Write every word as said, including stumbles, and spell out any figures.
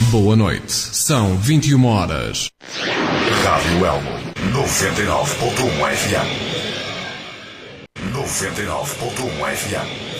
Boa noite. São vinte e uma horas. Rádio Elmo, noventa e nove ponto um F M. noventa e nove ponto um F M.